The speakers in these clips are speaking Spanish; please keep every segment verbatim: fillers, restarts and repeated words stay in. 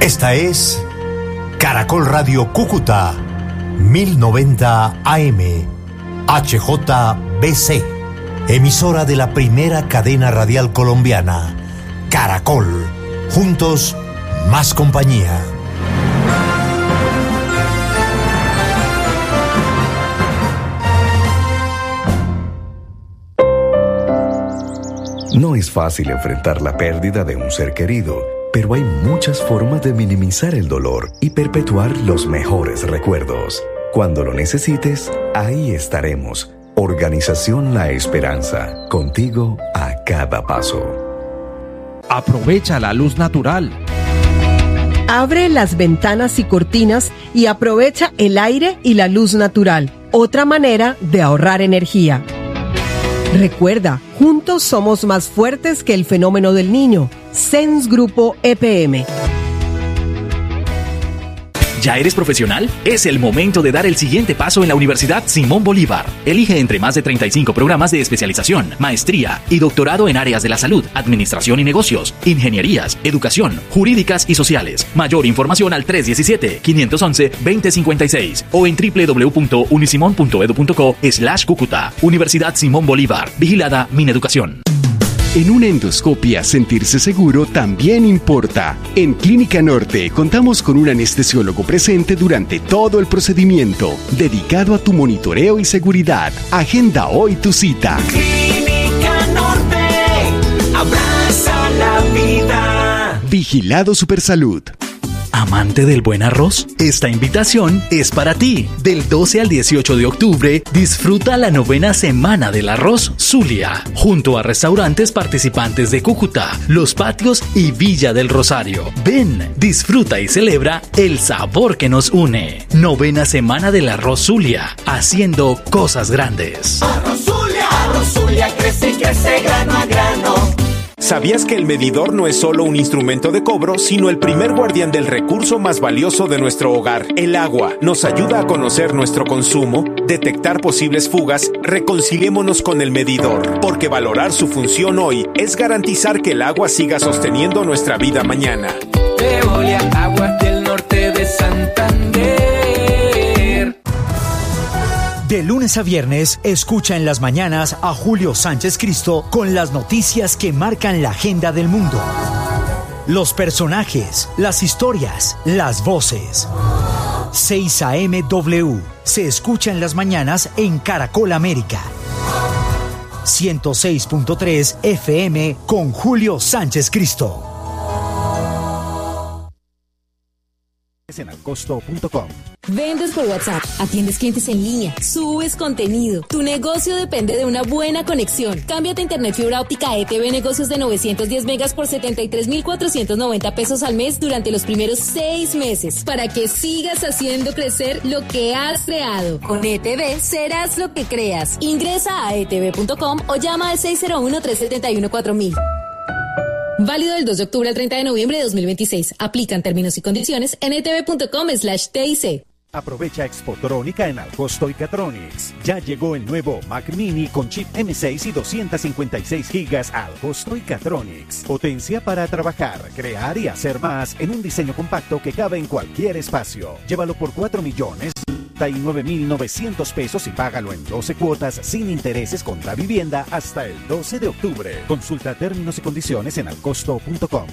Esta es Caracol Radio Cúcuta, mil noventa A M, H J B C, emisora de la primera cadena radial colombiana, Caracol. Juntos, más compañía. No es fácil enfrentar la pérdida de un ser querido, pero hay muchas formas de minimizar el dolor y perpetuar los mejores recuerdos. Cuando lo necesites, ahí estaremos. Organización La Esperanza, contigo a cada paso. Aprovecha la luz natural. Abre las ventanas y cortinas y aprovecha el aire y la luz natural. Otra manera de ahorrar energía. Recuerda, juntos somos más fuertes que el fenómeno del niño. Sens Grupo E P M. ¿Ya eres profesional? Es el momento de dar el siguiente paso en la Universidad Simón Bolívar. Elige entre más de treinta y cinco programas de especialización, maestría y doctorado en áreas de la salud, administración y negocios, ingenierías, educación, jurídicas y sociales. Mayor información al tres uno siete, cinco uno uno, dos cero cinco seis o en doble u doble u doble u punto unisimon punto edu punto co slash Cúcuta. Universidad Simón Bolívar. Vigilada Mineducación. En una endoscopia, sentirse seguro también importa. En Clínica Norte contamos con un anestesiólogo presente durante todo el procedimiento, dedicado a tu monitoreo y seguridad. Agenda hoy tu cita. Clínica Norte, abraza la vida. Vigilado Supersalud. ¿Amante del buen arroz? Esta invitación es para ti. Del doce al dieciocho de octubre, disfruta la novena Semana del Arroz Zulia, junto a restaurantes participantes de Cúcuta, Los Patios y Villa del Rosario. Ven, disfruta y celebra el sabor que nos une. Novena Semana del Arroz Zulia, haciendo cosas grandes. Arroz Zulia, Arroz Zulia crece y crece grano a grano. ¿Sabías que el medidor no es solo un instrumento de cobro, sino el primer guardián del recurso más valioso de nuestro hogar, el agua? Nos ayuda a conocer nuestro consumo, detectar posibles fugas. Reconciliémonos con el medidor, porque valorar su función hoy es garantizar que el agua siga sosteniendo nuestra vida mañana. Veolia, aguas del norte de Santander. De lunes a viernes, escucha en las mañanas a Julio Sánchez Cristo con las noticias que marcan la agenda del mundo. Los personajes, las historias, las voces. seis A M W se escucha en las mañanas en Caracol América. ciento seis punto tres F M con Julio Sánchez Cristo. En alcosto punto com. Vendes por WhatsApp, atiendes clientes en línea, subes contenido. Tu negocio depende de una buena conexión. Cámbiate a internet fibra óptica E T V Negocios de novecientos diez megas por setenta y tres mil cuatrocientos noventa pesos al mes durante los primeros seis meses para que sigas haciendo crecer lo que has creado. Con E T V serás lo que creas. Ingresa a e t v punto com o llama al seis cero uno, tres siete uno, cuatro mil. Válido del dos de octubre al treinta de noviembre de dos mil veintiséis. Aplican términos y condiciones en e t v punto com slash t i c. Aprovecha Expotrónica en Alcosto y Catronics. Ya llegó el nuevo Mac Mini con chip M seis y doscientos cincuenta y seis gigas a Alcosto y Catronics. Potencia para trabajar, crear y hacer más en un diseño compacto que cabe en cualquier espacio. Llévalo por cuatro millones noventa y nueve mil novecientos pesos y págalo en doce cuotas sin intereses con la vivienda hasta el doce de octubre. Consulta términos y condiciones en alcosto punto com.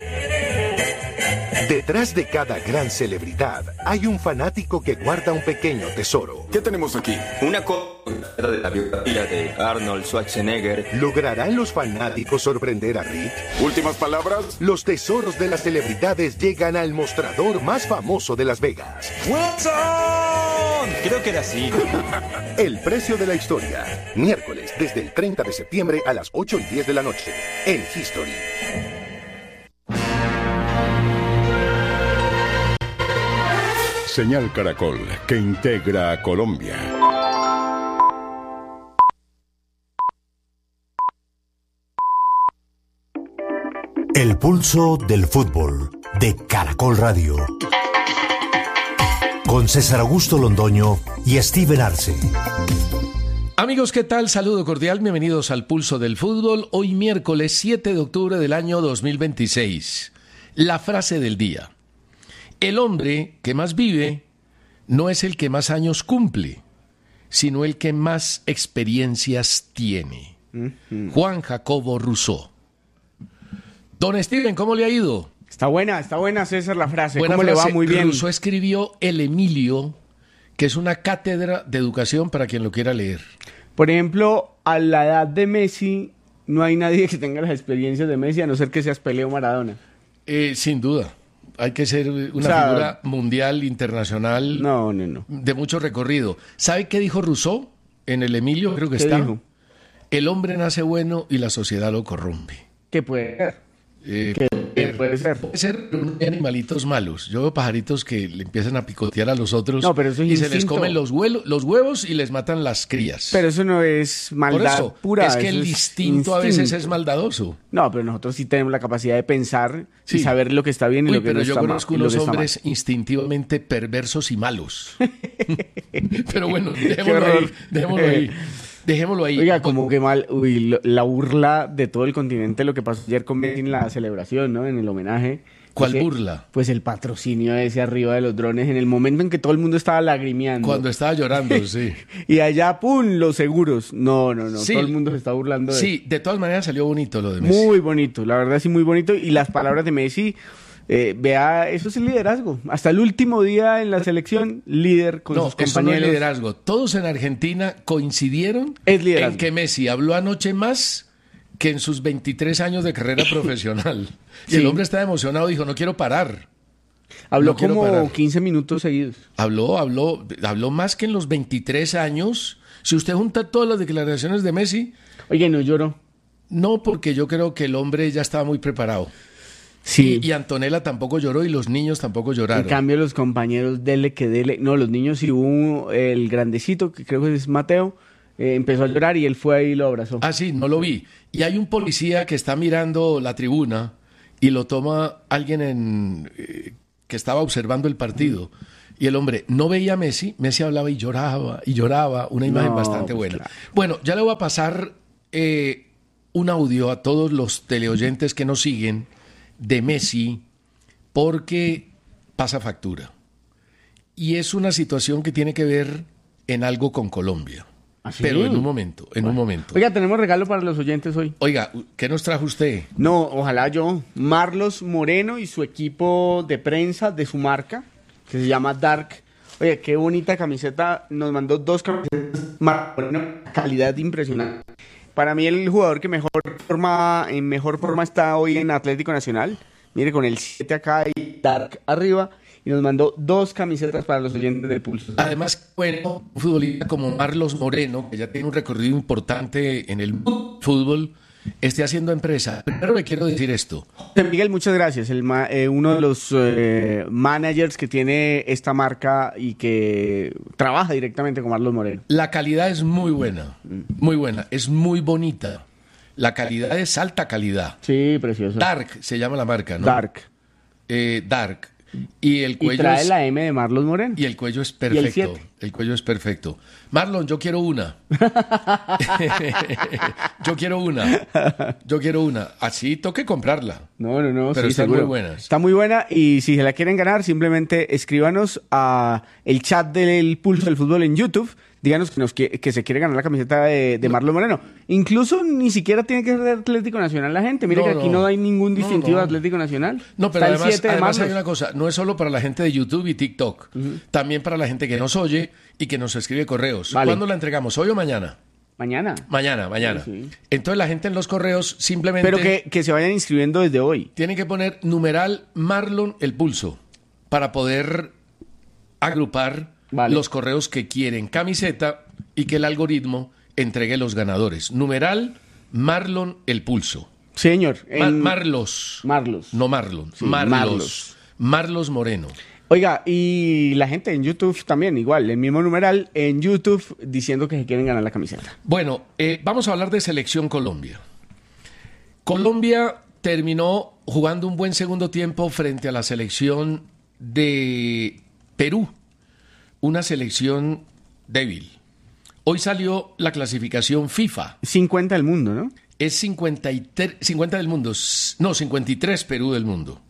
Detrás de cada gran celebridad hay un fanático que guarda un pequeño tesoro. ¿Qué tenemos aquí? Una copia de la biografía de Arnold Schwarzenegger. ¿Lograrán los fanáticos sorprender a Rick? Últimas palabras. Los tesoros de las celebridades llegan al mostrador más famoso de Las Vegas. ¡Wilson! Creo que era así. El precio de la historia. Miércoles, desde el treinta de septiembre a las ocho y diez de la noche. En History. Señal Caracol, que integra a Colombia. El pulso del fútbol de Caracol Radio. Con César Augusto Londoño y Steven Arce. Amigos, ¿qué tal? Saludo cordial, bienvenidos al Pulso del Fútbol. Hoy miércoles siete de octubre del año dos mil veintiséis. La frase del día. El hombre que más vive no es el que más años cumple, sino el que más experiencias tiene. Uh-huh. Juan Jacobo Rousseau. Don Steven, ¿cómo le ha ido? Está buena, está buena, César, la frase. Buena ¿Cómo frase. le va? Muy bien. Rousseau escribió El Emilio, que es una cátedra de educación para quien lo quiera leer. Por ejemplo, a la edad de Messi, no hay nadie que tenga las experiencias de Messi, a no ser que seas Pelé o Maradona. Eh, sin duda. Hay que ser una o sea, figura mundial, internacional, no, no, no. de mucho recorrido. ¿Sabe qué dijo Rousseau en El Emilio? Creo que está. Dijo? El hombre nace bueno y la sociedad lo corrompe. ¿Qué puede ser? Eh, ¿Qué puede ser? Puede ser animalitos malos. Yo veo pajaritos que le empiezan a picotear a los otros no, pero eso es y instinto. Se les comen los, huelo, los huevos y les matan las crías. Pero eso no es maldad Por eso, pura. Es que el es instinto, instinto a veces es maldadoso. No, pero nosotros sí tenemos la capacidad de pensar sí. y saber lo que está bien y Uy, lo que no está mal. Pero yo conozco unos hombres instintivamente perversos y malos. Pero bueno, dejémoslo ahí. Dejémoslo ahí. Dejémoslo ahí. Oiga, como que mal, uy, la burla de todo el continente, lo que pasó ayer con Messi en la celebración, ¿no? En el homenaje. ¿Cuál ese, burla? Pues el patrocinio ese arriba de los drones, en el momento en que todo el mundo estaba lagrimeando. Cuando estaba llorando, sí. Y allá, pum, los seguros. No, no, no, sí. todo el mundo se está burlando de Sí, de todas maneras salió bonito lo de Messi. Muy bonito, la verdad sí, muy bonito. Y las palabras de Messi... Eh, vea, eso es el liderazgo. Hasta el último día en la selección, líder con no, sus compañeros. No, eso no es liderazgo. Todos en Argentina coincidieron es liderazgo. en que Messi habló anoche más que en sus veintitrés años de carrera profesional. Y sí. El hombre estaba emocionado, dijo, no quiero parar. Habló no quiero como parar. quince minutos seguidos. Habló, habló, habló más que en los veintitrés años. Si usted junta todas las declaraciones de Messi... Oye, ¿no lloró? No, porque yo creo que el hombre ya estaba muy preparado. Sí. Y, y Antonella tampoco lloró y los niños tampoco lloraron. En cambio, los compañeros, dele que dele. No, los niños sí hubo el grandecito, que creo que es Mateo, eh, empezó a llorar y él fue ahí y lo abrazó. Ah, sí, no lo vi. Y hay un policía que está mirando la tribuna y lo toma alguien en, eh, que estaba observando el partido. Y el hombre no veía a Messi, Messi hablaba y lloraba y lloraba. Una imagen no, bastante pues buena. Claro. Bueno, ya le voy a pasar eh, un audio a todos los teleoyentes que nos siguen de Messi, porque pasa factura. Y es una situación que tiene que ver en algo con Colombia. ¿Ah, sí? Pero en un momento, en bueno. un momento. Oiga, tenemos regalo para los oyentes hoy. Oiga, ¿qué nos trajo usted? No, ojalá yo. Marlos Moreno y su equipo de prensa de su marca, que se llama Dark. Oye, qué bonita camiseta. Nos mandó dos camisetas. Moreno, calidad impresionante. Para mí el jugador que mejor forma, en mejor forma está hoy en Atlético Nacional. Mire, con el siete acá y Dark arriba. Y nos mandó dos camisetas para los oyentes del Pulso. Además, bueno, un futbolista como Marlos Moreno, que ya tiene un recorrido importante en el fútbol, esté haciendo empresa. Primero le quiero decir esto. Miguel, muchas gracias. El ma- eh, uno de los eh, managers que tiene esta marca y que trabaja directamente con Marlos Moreno. La calidad es muy buena, muy buena, es muy bonita. La calidad es alta calidad. Sí, precioso. Dark se llama la marca, ¿no? Dark. Eh, Dark. Y el cuello y trae es, la M de Marlos Moreno. Y el cuello es perfecto. ¿Y el, el cuello es perfecto. Marlon, yo quiero una. yo quiero una. Yo quiero una. Así toque comprarla. No, no, no. Pero sí, están seguro. muy buenas. Está muy buena y si se la quieren ganar, simplemente escríbanos a el chat del Pulso del Fútbol en YouTube. Díganos que, nos, que, que se quiere ganar la camiseta de, de Marlon Moreno. Incluso ni siquiera tiene que ser Atlético Nacional la gente. Mire no, que aquí no. no hay ningún distintivo no, no. de Atlético Nacional. No, pero Está además, además hay una cosa. No es solo para la gente de YouTube y TikTok. Uh-huh. También para la gente que nos oye y que nos escribe correos. Vale. ¿Cuándo la entregamos? ¿Hoy o mañana? Mañana. Mañana, mañana. Sí, sí. Entonces la gente en los correos simplemente... Pero que, que se vayan inscribiendo desde hoy. Tienen que poner numeral Marlon el Pulso para poder agrupar vale. los correos que quieren camiseta y que el algoritmo entregue los ganadores. Numeral Marlon el Pulso. Señor. En... Ma- Marlos. Marlos. No Marlon. Sí, Marlos. Marlos. Marlos Moreno. Oiga, y la gente en YouTube también, igual, el mismo numeral en YouTube diciendo que se quieren ganar la camiseta. Bueno, eh, vamos a hablar de Selección Colombia. Colombia terminó jugando un buen segundo tiempo frente a la selección de Perú, una selección débil. Hoy salió la clasificación FIFA. cincuenta del mundo, ¿no? Es cincuenta y tres, cincuenta del mundo, no, cincuenta y tres Perú del mundo.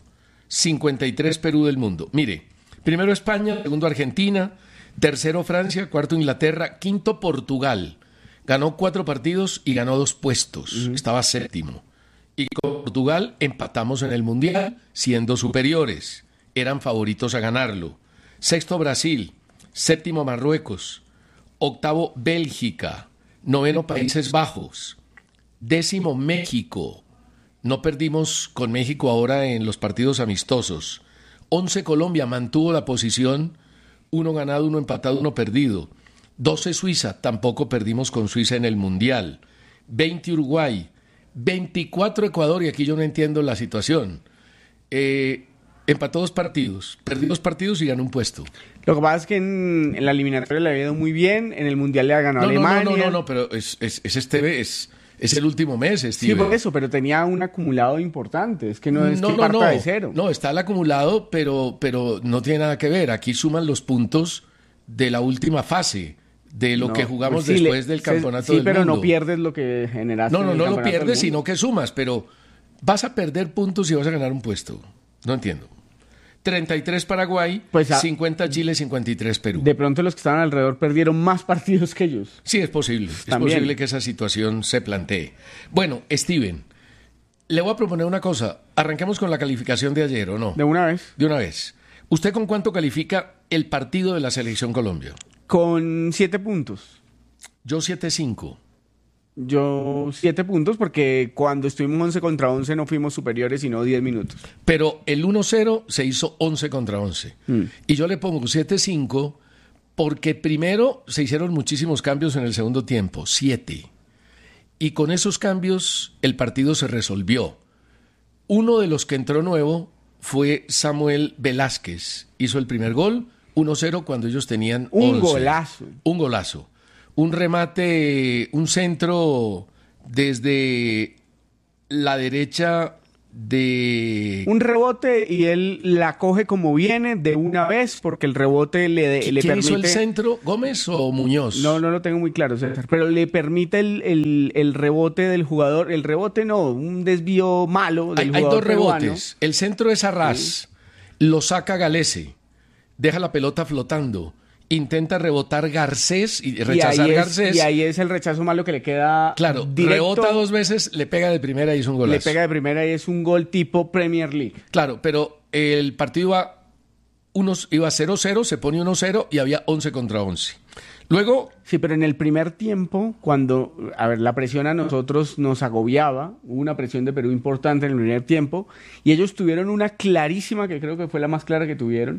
cincuenta y tres Perú del mundo. Mire, primero España, segundo Argentina, tercero Francia, cuarto Inglaterra, quinto Portugal. Ganó cuatro partidos y ganó dos puestos. Uh-huh. Estaba séptimo. Y con Portugal empatamos en el Mundial, siendo superiores. Eran favoritos a ganarlo. Sexto Brasil, séptimo Marruecos, octavo Bélgica, noveno Países Bajos, décimo México. No perdimos con México ahora en los partidos amistosos. once Colombia, mantuvo la posición, uno ganado, uno empatado, uno perdido. doce Suiza, tampoco perdimos con Suiza en el Mundial. veinte Uruguay, veinticuatro Ecuador, y aquí yo no entiendo la situación. Eh, empató dos partidos, perdió dos partidos y ganó un puesto. Lo que pasa es que en, en la eliminatoria le ha ido muy bien, en el Mundial le ha ganado no, Alemania. No, no, no, no, pero es, es, es este es, es el último mes, Steve. Sí, por eso, pero tenía un acumulado importante, es que no es no, que no, parta no. de cero. No, está el acumulado, pero, pero no tiene nada que ver. Aquí suman los puntos de la última fase, de lo no, que jugamos pues sí, después le, del campeonato sí, del mundo. Sí, pero no pierdes lo que generaste. No, no, en no el lo pierdes, sino que sumas, pero vas a perder puntos y vas a ganar un puesto. No entiendo. treinta y tres Paraguay, pues a, cincuenta Chile, cincuenta y tres Perú. De pronto los que estaban alrededor perdieron más partidos que ellos. Sí, es posible. También. Es posible que esa situación se plantee. Bueno, Steven, le voy a proponer una cosa. Arranquemos con la calificación de ayer, ¿o no? De una vez. De una vez. ¿Usted con cuánto califica el partido de la Selección Colombia? Con siete puntos. Yo siete cinco. Yo siete puntos porque cuando estuvimos once contra once no fuimos superiores sino diez minutos. Pero el uno cero se hizo once contra once. Mm. Y yo le pongo siete cinco porque primero se hicieron muchísimos cambios en el segundo tiempo, siete. Y con esos cambios el partido se resolvió. Uno de los que entró nuevo fue Samuel Velázquez. Hizo el primer gol, uno cero cuando ellos tenían once. Un golazo. Un golazo. Un remate, un centro desde la derecha de... Un rebote y él la coge como viene de una vez porque el rebote le, le ¿Quién permite... hizo el centro? ¿Gómez o Muñoz? No, no lo tengo muy claro, César, pero le permite el, el, el rebote del jugador. El rebote no, un desvío malo del hay, jugador hay dos peruano. rebotes. El centro es Arrás, sí. Lo saca Galese, deja la pelota flotando. Intenta rebotar Garcés y rechazar y es, Garcés. Y ahí es el rechazo malo que le queda. Claro, directo, rebota dos veces, le pega de primera y es un golazo. Le pega de primera y es un gol tipo Premier League. Claro, pero el partido iba, unos, iba cero cero, se pone uno cero y había once contra once. Luego... Sí, pero en el primer tiempo, cuando, a ver, la presión a nosotros nos agobiaba, hubo una presión de Perú importante en el primer tiempo, y ellos tuvieron una clarísima, que creo que fue la más clara que tuvieron,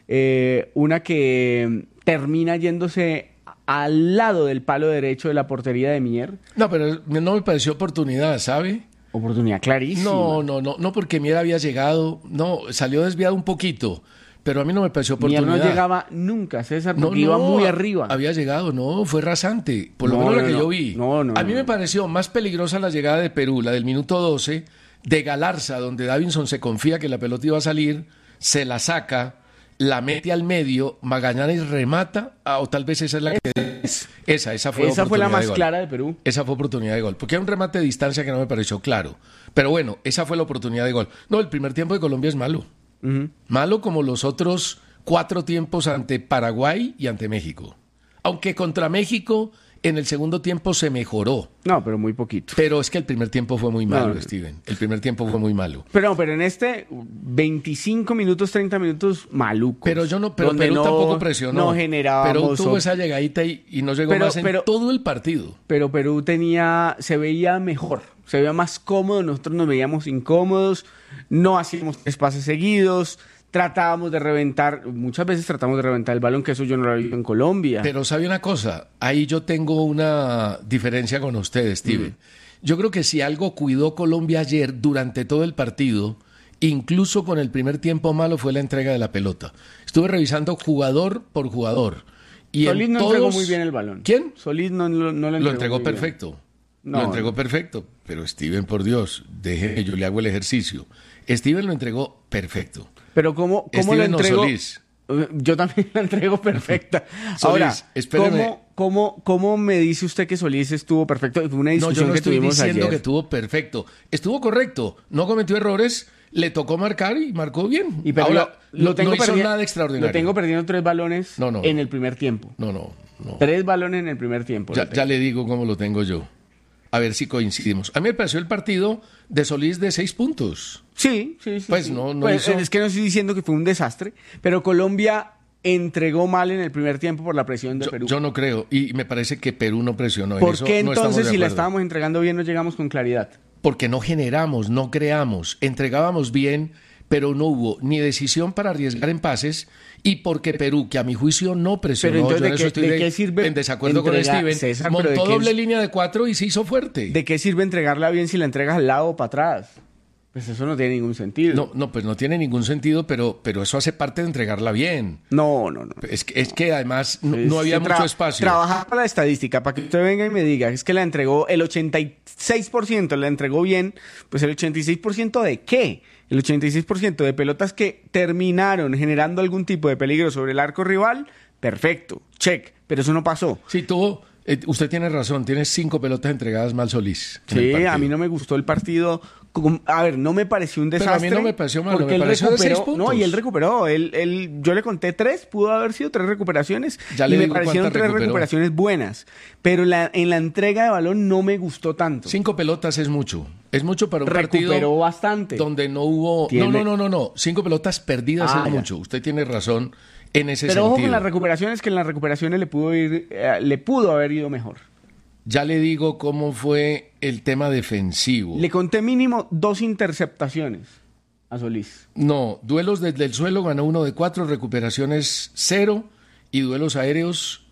eh, una que termina yéndose al lado del palo derecho de la portería de Mier. No, pero no me pareció oportunidad, ¿sabe? Oportunidad clarísima. No, no, no, no porque Mier había llegado, no, salió desviado un poquito, pero a mí no me pareció oportunidad. Mier no llegaba nunca, César, porque no, iba no, muy arriba. Había llegado, no, fue rasante, por lo no, menos no, la que no, yo vi. No, no, a mí me pareció más peligrosa la llegada de Perú, la del minuto doce, de Galarza, donde Davinson se confía que la pelota iba a salir, se la saca, la mete al medio, Magallanes remata, ah, o tal vez esa es la que... Esa, esa fue, esa fue la más de clara de Perú. Esa fue oportunidad de gol, porque hay un remate de distancia que no me pareció claro. Pero bueno, esa fue la oportunidad de gol. No, el primer tiempo de Colombia es malo. Uh-huh. Malo como los otros cuatro tiempos ante Paraguay y ante México. Aunque contra México en el segundo tiempo se mejoró. No, pero muy poquito. Pero es que el primer tiempo fue muy malo, no, Steven. El primer tiempo fue muy malo. Pero no, pero en este veinticinco minutos, treinta minutos malucos. Pero yo no, pero Perú no, tampoco presionó. No generábamos. Perú tuvo esa llegadita y, y no llegó pero, más en pero, todo el partido. Pero Perú tenía, se veía mejor, se veía más cómodo, nosotros nos veíamos incómodos, no hacíamos tres pases seguidos. Tratábamos de reventar, muchas veces tratamos de reventar el balón, que eso yo no lo he visto en Colombia. Pero sabe una cosa, ahí yo tengo una diferencia con ustedes, Steven. Mm. Yo creo que si algo cuidó Colombia ayer durante todo el partido, incluso con el primer tiempo malo, fue la entrega de la pelota. Estuve revisando jugador por jugador. Y Solís no todos... entregó muy bien el balón. ¿Quién? Solís no, no, no lo entregó. Lo entregó perfecto. No, lo entregó no. perfecto. Pero Steven, por Dios, deje que yo le hago el ejercicio. Steven lo entregó perfecto. Pero ¿cómo, cómo lo entregó? Solís. Yo también la entrego perfecta. Ahora, Solís, ¿cómo, cómo, ¿cómo me dice usted que Solís estuvo perfecto? Fue una discusión no, yo no que estoy tuvimos diciendo ayer. que estuvo perfecto. Estuvo correcto, no cometió errores, le tocó marcar y marcó bien. Y pero Ahora, lo, lo tengo no hizo perdi- nada extraordinario. Lo tengo perdiendo tres balones no, no. en el primer tiempo. No, no, no. Tres balones en el primer tiempo. Ya, ya le digo cómo lo tengo yo. A ver si coincidimos. A mí me pareció el partido de Solís de seis puntos. Sí, sí, sí. Pues sí. no, no pues, hizo... Es que no estoy diciendo que fue un desastre, pero Colombia entregó mal en el primer tiempo por la presión de yo, Perú. Yo no creo, y me parece que Perú no presionó. ¿Por en eso qué no entonces, si la acuerdo. estábamos entregando bien, no llegamos con claridad? Porque no generamos, no creamos, entregábamos bien, pero no hubo ni decisión para arriesgar en pases, y porque Perú, que a mi juicio no presionó, Pero entonces, yo en ¿de eso qué- estoy de de- qué sirve en desacuerdo con entregar- Steven, César, pero montó ¿de qué doble es- línea de cuatro y se hizo fuerte. ¿De qué sirve entregarla bien si la entregas al lado o para atrás? Pues eso no tiene ningún sentido. No, no, pues no tiene ningún sentido, pero, pero eso hace parte de entregarla bien. No, no, no. Es que, es que además no, Es no había que tra- mucho espacio. Trabajar para la estadística, para que usted venga y me diga, es que la entregó el ochenta y seis por ciento, la entregó bien, pues el ochenta y seis por ciento ¿de qué? El ochenta y seis por ciento de pelotas que terminaron generando algún tipo de peligro sobre el arco rival, perfecto, check, pero eso no pasó. Sí, tuvo, eh, usted tiene razón, tiene cinco pelotas entregadas mal Solís. en el Sí, partido. a mí no me gustó el partido. Con- A ver, no me pareció un Pero a mí desastre. no me pareció malo, porque me él pareció de seis recuperó. puntos. No, y él recuperó. Él, él, yo le conté tres, pudo haber sido tres recuperaciones. Ya y le me digo parecieron cuántas tres recuperó. recuperaciones buenas. Pero la, en la entrega de balón no me gustó tanto. Cinco pelotas es mucho. Es mucho para un Recuperó partido bastante. donde no hubo... Tiene- No, no, no, no, no. Cinco pelotas perdidas Ah, es ya. mucho. Usted tiene razón en ese Pero ojo sentido. con las recuperaciones, que en las recuperaciones le pudo ir, eh, le pudo haber ido mejor. Ya le digo cómo fue el tema defensivo. Le conté mínimo dos interceptaciones a Solís. No, duelos desde el suelo ganó uno de cuatro, recuperaciones cero y duelos aéreos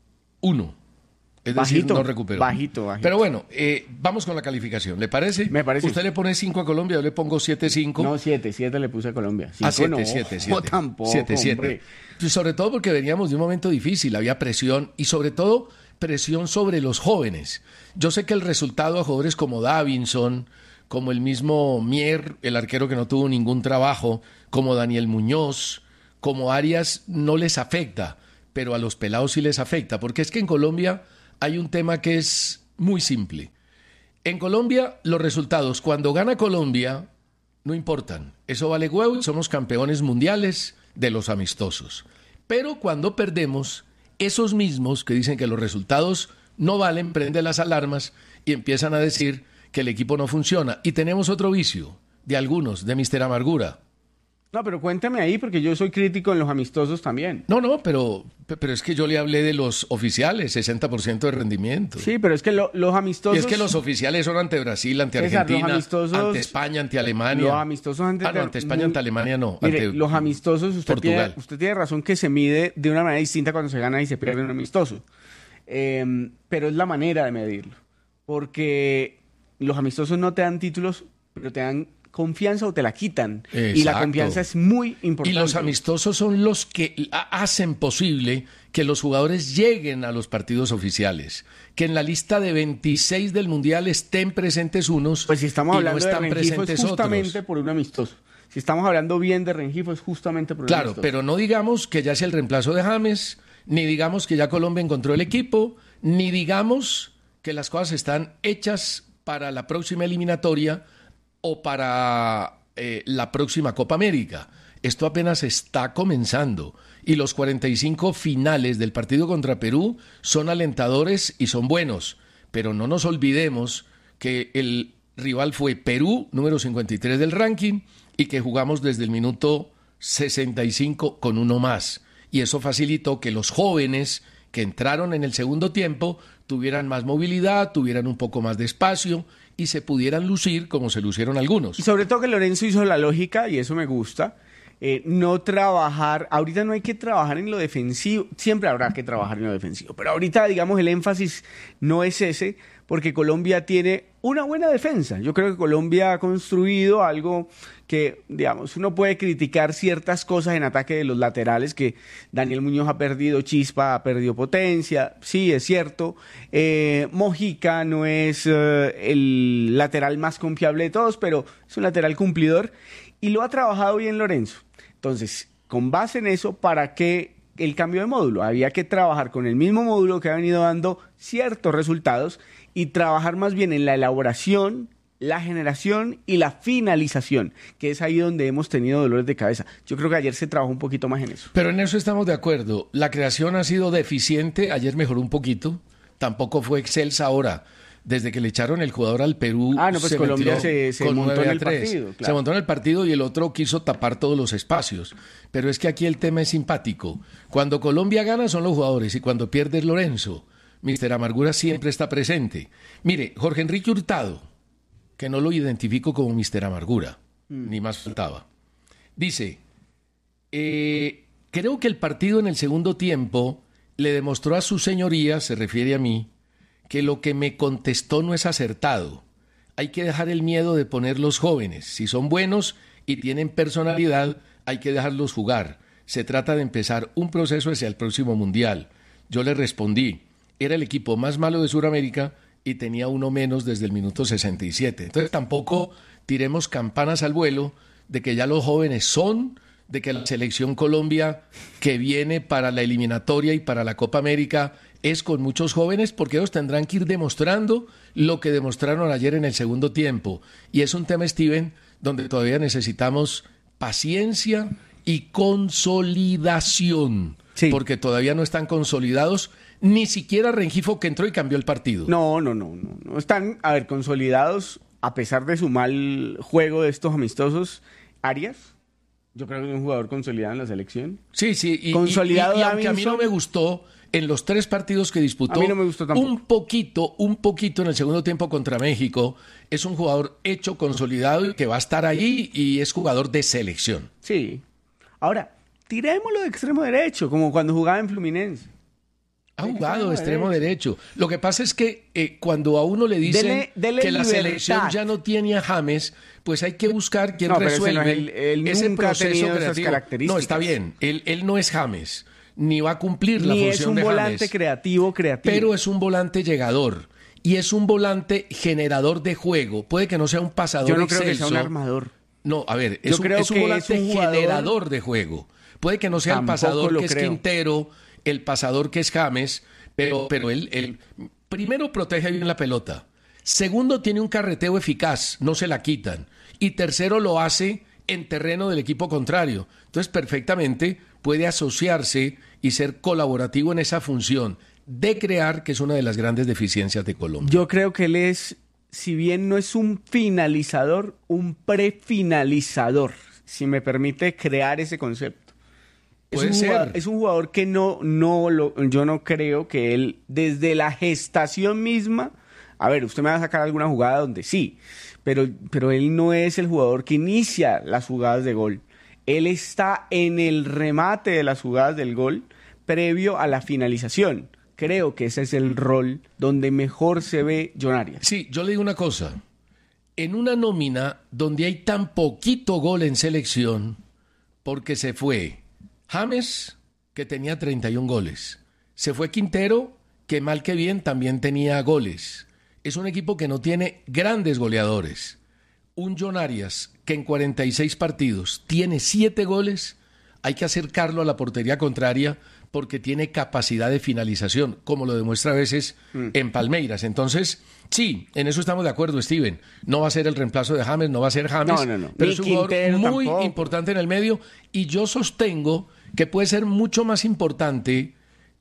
uno. Es decir, Bajito, no recuperó. bajito, bajito. Pero bueno, eh, vamos con la calificación. ¿Le parece? Me parece. Usted le pone cinco a Colombia, yo le pongo siete cinco. No, siete, siete le puse a Colombia. Ah, Cinco siete, no, siete, no, siete. tampoco, Siete, siete. hombre. Y sobre todo porque veníamos de un momento difícil, había presión y sobre todo presión sobre los jóvenes. Yo sé que el resultado a jugadores como Davinson, como el mismo Mier, el arquero que no tuvo ningún trabajo, como Daniel Muñoz, como Arias, no les afecta, pero a los pelados sí les afecta, porque es que en Colombia hay un tema que es muy simple. En Colombia, los resultados, cuando gana Colombia, no importan. Eso vale huevo y somos campeones mundiales de los amistosos. Pero cuando perdemos, esos mismos que dicen que los resultados no valen, prenden las alarmas y empiezan a decir que el equipo no funciona. Y tenemos otro vicio de algunos, de mister Amargura. No, pero cuéntame ahí, porque yo soy crítico en los amistosos también. No, no, pero, pero es que yo le hablé de los oficiales, sesenta por ciento de rendimiento. Sí, pero es que lo- los amistosos... Y es que los oficiales son ante Brasil, ante César, Argentina, los amistosos- ante España, ante Alemania. Los amistosos ante, Ah, no, ante España, muy- ante Alemania no. Mire, ante los amistosos, usted tiene, Portugal. usted tiene razón que se mide de una manera distinta cuando se gana y se pierde un amistoso. Eh, pero es la manera de medirlo. Porque los amistosos no te dan títulos, pero te dan confianza o te la quitan. Y la Exacto. confianza es muy importante. Y los amistosos son los que ha- hacen posible que los jugadores lleguen a los partidos oficiales. Que en la lista de veintiséis del Mundial estén presentes unos Pues si estamos y hablando no de están Rengifo es presentes justamente otros. por un amistoso. Si estamos hablando bien de Rengifo es justamente por un Claro, amistoso. pero no digamos que ya es el reemplazo de James, ni digamos que ya Colombia encontró el equipo, ni digamos que las cosas están hechas para la próxima eliminatoria o para eh, la próxima Copa América. Esto apenas está comenzando y los cuarenta y cinco finales del partido contra Perú son alentadores y son buenos, pero no nos olvidemos que el rival fue Perú, número cincuenta y tres del ranking, y que jugamos desde el minuto sesenta y cinco con uno más. Y eso facilitó que los jóvenes que entraron en el segundo tiempo tuvieran más movilidad, tuvieran un poco más de espacio y se pudieran lucir como se lucieron algunos. Y sobre todo que Lorenzo hizo la lógica, y eso me gusta, eh, no trabajar, ahorita no hay que trabajar en lo defensivo, siempre habrá que trabajar en lo defensivo, pero ahorita, digamos, el énfasis no es ese, porque Colombia tiene una buena defensa. Yo creo que Colombia ha construido algo que, digamos, uno puede criticar ciertas cosas en ataque de los laterales, que Daniel Muñoz ha perdido chispa, ha perdido potencia, sí, es cierto. Eh, Mojica no es eh, el lateral más confiable de todos, pero es un lateral cumplidor y lo ha trabajado bien Lorenzo. Entonces, con base en eso, ¿para qué el cambio de módulo? Había que trabajar con el mismo módulo que ha venido dando ciertos resultados y trabajar más bien en la elaboración, la generación y la finalización, que es ahí donde hemos tenido dolores de cabeza. Yo creo que ayer se trabajó un poquito más en eso. Pero en eso estamos de acuerdo. La creación ha sido deficiente, ayer mejoró un poquito, tampoco fue excelsa ahora. Desde que le echaron el jugador al Perú, ah, no, pues se Colombia se, se montó en el partido. Claro. Se montó en el partido y el otro quiso tapar todos los espacios. Pero es que aquí el tema es simpático. Cuando Colombia gana son los jugadores y cuando pierde es Lorenzo. mister Amargura siempre está presente. Mire, Jorge Enrique Hurtado, que no lo identifico como mister Amargura, mm. ni más faltaba, dice, eh, creo que el partido en el segundo tiempo le demostró a su señoría, se refiere a mí, que lo que me contestó no es acertado. Hay que dejar el miedo de poner los jóvenes. Si son buenos y tienen personalidad, hay que dejarlos jugar. Se trata de empezar un proceso hacia el próximo Mundial. Yo le respondí, era el equipo más malo de Sudamérica y tenía uno menos desde el minuto sesenta y siete. Entonces tampoco tiremos campanas al vuelo de que ya los jóvenes son, de que la selección Colombia que viene para la eliminatoria y para la Copa América es con muchos jóvenes, porque ellos tendrán que ir demostrando lo que demostraron ayer en el segundo tiempo. Y es un tema, Steven, donde todavía necesitamos paciencia y consolidación, sí. Porque todavía no están consolidados, ni siquiera Rengifo, que entró y cambió el partido. No, no, no, no, no están, a ver, consolidados, a pesar de su mal juego de estos amistosos. Arias, yo creo que es un jugador consolidado en la selección. Sí, sí, y, consolidado y, y, y aunque a mí no me gustó, en los tres partidos que disputó, a mí no me gustó tampoco. un poquito, un poquito en el segundo tiempo contra México, es un jugador hecho, consolidado y que va a estar ahí y es jugador de selección. Sí. Ahora, tirémoslo de extremo derecho, como cuando jugaba en Fluminense. Ha jugado de extremo derecho. derecho. Lo que pasa es que eh, cuando a uno le dicen dele, dele que la libertad. Selección ya no tiene a James, pues hay que buscar quién no, resuelve ese, no, él, él ese nunca proceso ha tenido creativo. Esas características. No, está bien. Él, él no es James, ni va a cumplir ni la función de James. Ni es un volante creativo, creativo. Pero es un volante llegador. Y es un volante generador de juego. Puede que no sea un pasador Yo no excelso. creo que sea un armador. No, a ver, Yo es un, creo es un que volante es un jugador... generador de juego. Puede que no sea el pasador que es creo. Quintero, el pasador que es James, pero, pero él, él primero protege bien la pelota. Segundo, tiene un carreteo eficaz, no se la quitan. Y tercero, lo hace en terreno del equipo contrario. Entonces, perfectamente puede asociarse y ser colaborativo en esa función de crear, que es una de las grandes deficiencias de Colombia. Yo creo que él es, si bien no es un finalizador, un prefinalizador, si me permite crear ese concepto. Puede es un ser. Jugador, es un jugador que no, no lo, yo no creo que él, desde la gestación misma, a ver, usted me va a sacar alguna jugada donde sí, pero, pero él no es el jugador que inicia las jugadas de gol. Él está en el remate de las jugadas del gol previo a la finalización. Creo que ese es el rol donde mejor se ve John Arias. Sí, yo le digo una cosa. En una nómina donde hay tan poquito gol en selección, porque se fue James, que tenía treinta y un goles. Se fue Quintero, que mal que bien también tenía goles. Es un equipo que no tiene grandes goleadores. Un John Arias, que en cuarenta y seis partidos tiene siete goles, hay que acercarlo a la portería contraria porque tiene capacidad de finalización, como lo demuestra a veces mm. en Palmeiras. Entonces, sí, en eso estamos de acuerdo, Steven. No va a ser el reemplazo de James, no va a ser James, no, no, no. pero Ni es un jugador Quintero muy tampoco. importante en el medio y yo sostengo que puede ser mucho más importante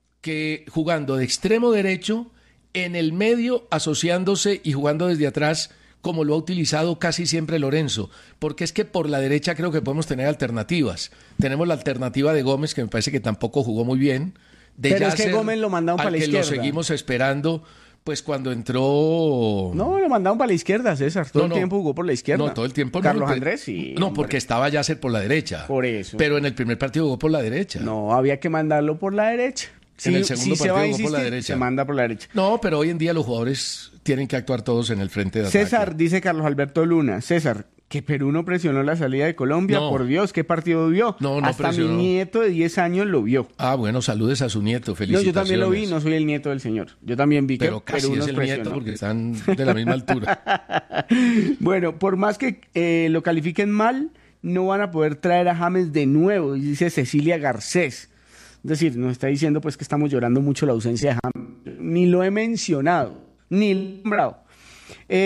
que jugando de extremo derecho en el medio, asociándose y jugando desde atrás, como lo ha utilizado casi siempre Lorenzo, porque es que por la derecha creo que podemos tener alternativas. Tenemos la alternativa de Gómez, que me parece que tampoco jugó muy bien. De Pero Yasser, es que Gómez lo mandaron para la que izquierda. lo seguimos esperando, pues cuando entró... No, lo mandaron para la izquierda, César. Todo No, el no. tiempo jugó por la izquierda. No, todo el tiempo no. Carlos pero- Andrés, sí. No, hombre. porque estaba Yasser por la derecha. Por eso. Pero en el primer partido jugó por la derecha. No, había que mandarlo por la derecha. En Si- el segundo si se va a partido jugó por la insistir, derecha. se manda por la derecha. No, pero hoy en día los jugadores tienen que actuar todos en el frente de ataque. César, dice Carlos Alberto Luna. César, que Perú no presionó la salida de Colombia. No. Por Dios, ¿qué partido vio? No, no Hasta presionó. mi nieto de diez años lo vio. Ah, bueno, saludes a su nieto, No, felicitaciones. yo también lo vi, no soy el nieto del señor. Yo también vi que Pero casi Perú es nos el presionó. nieto porque están de la misma altura. Bueno, por más que eh, lo califiquen mal, no van a poder traer a James de nuevo, dice Cecilia Garcés. Es decir, nos está diciendo pues que estamos llorando mucho la ausencia de James. Ni lo he mencionado, ni lo he nombrado. Eh,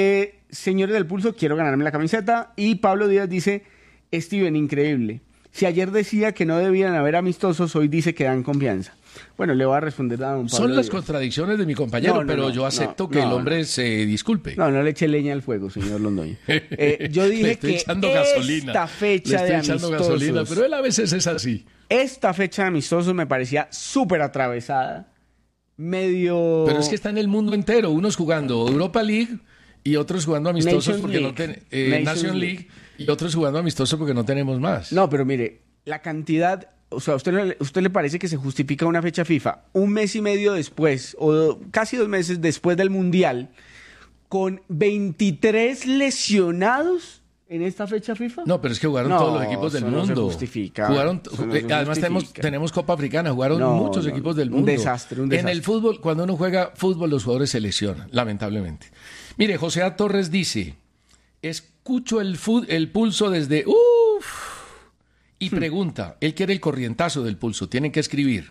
señores del Pulso, quiero ganarme la camiseta. Y Pablo Díaz dice, Steven, increíble. Si ayer decía que no debían haber amistosos, hoy dice que dan confianza. Bueno, le voy a responder a don Pablo Son las Díaz. contradicciones de mi compañero, No, no, pero no, yo acepto no, que no, el hombre no. se disculpe. No, no le eche leña al fuego, señor Londoño. Eh, yo Le dije estoy que echando esta gasolina. fecha Le de estoy echando amistosos, gasolina, pero él a veces es así. esta fecha de amistosos me parecía súper atravesada, medio... Pero es que está en el mundo entero, unos jugando Europa League y otros jugando amistosos Nations porque no League. ten- eh, Nations Nation League. League y otros jugando amistosos porque no tenemos más. No, pero mire, la cantidad, o sea, ¿a usted, le- usted le parece que se justifica una fecha FIFA un mes y medio después, o do- casi dos meses después del Mundial, con veintitrés lesionados en esta fecha FIFA? No, pero es que jugaron No, todos los equipos del eso no se mundo. justifica. Jugaron, Eso no se eh, además tenemos, justifica. tenemos Copa Africana, jugaron No, muchos no, equipos del un mundo. desastre, un En desastre. el fútbol, cuando uno juega fútbol, los jugadores se lesionan, lamentablemente. Mire, José A. Torres dice, escucho el, fu- el pulso desde... Uf, y pregunta, él quiere el corrientazo del pulso, tienen que escribir.